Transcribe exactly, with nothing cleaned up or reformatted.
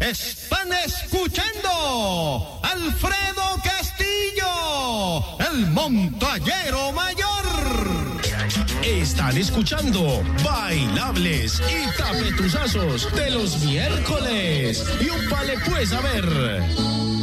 Están escuchando Alfredo Castillo, el montañero mayor. Están escuchando Bailables y Tapetuzazos de los miércoles. Y un vale pues a ver.